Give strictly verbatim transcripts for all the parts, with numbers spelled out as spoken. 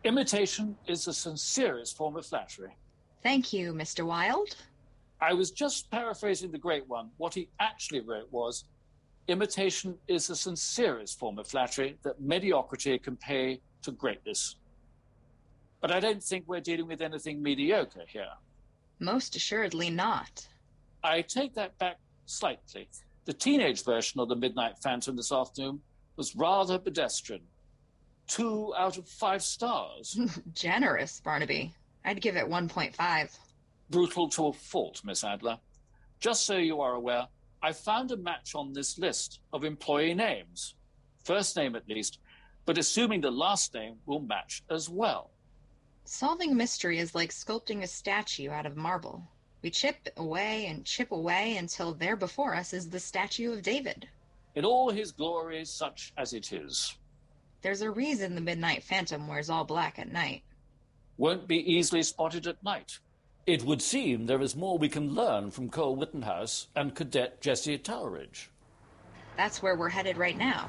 Imitation is the sincerest form of flattery. Thank you, Mister Wilde. I was just paraphrasing the great one. What he actually wrote was, imitation is the sincerest form of flattery that mediocrity can pay to greatness. But I don't think we're dealing with anything mediocre here. Most assuredly not. I take that back slightly. The teenage version of the Midnight Phantom this afternoon was rather pedestrian. Two out of five stars. Generous, Barnaby. I'd give it one point five. Brutal to a fault, Miss Adler. Just so you are aware, I found a match on this list of employee names. First name at least, but assuming the last name will match as well. Solving a mystery is like sculpting a statue out of marble. We chip away and chip away until there before us is the statue of David. In all his glory, such as it is. There's a reason the Midnight Phantom wears all black at night. Won't be easily spotted at night. It would seem there is more we can learn from Cole Wittenhouse and Cadet Jesse Toweridge. That's where we're headed right now.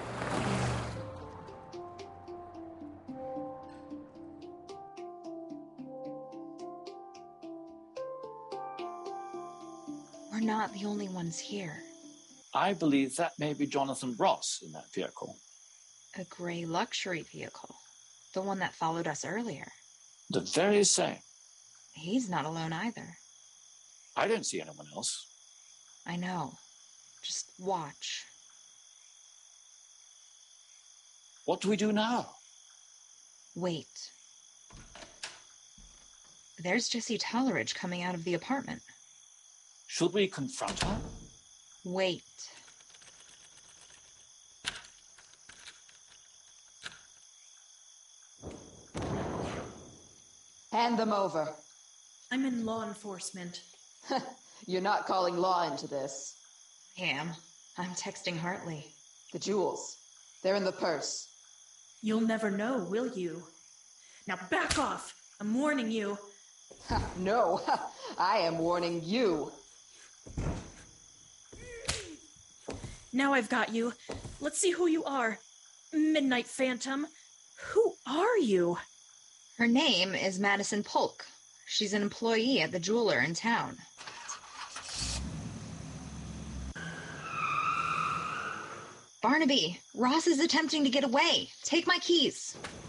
We're not the only ones here. I believe that may be Jonathan Ross in that vehicle. A gray luxury vehicle. The one that followed us earlier. The very same. He's not alone either. I don't see anyone else. I know. Just watch. What do we do now? Wait. There's Jesse Toweridge coming out of the apartment. Should we confront her? Wait. Hand them over. I'm in law enforcement. You're not calling law into this. I am. I'm texting Hartley. The jewels. They're in the purse. You'll never know, will you? Now back off! I'm warning you. No, I am warning you. Now I've got you. Let's see who you are. Midnight Phantom. Who are you? Her name is Madison Polk. She's an employee at the jeweler in town. Barnaby, Ross is attempting to get away. Take my keys.